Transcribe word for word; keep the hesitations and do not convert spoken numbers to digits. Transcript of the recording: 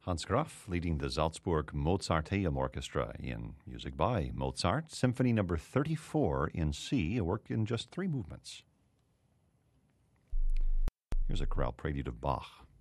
Hans Graf leading the Salzburg Mozarteum Orchestra in music by Mozart, Symphony Number thirty-four in C, a work in just three movements. Here's a chorale prelude of Bach.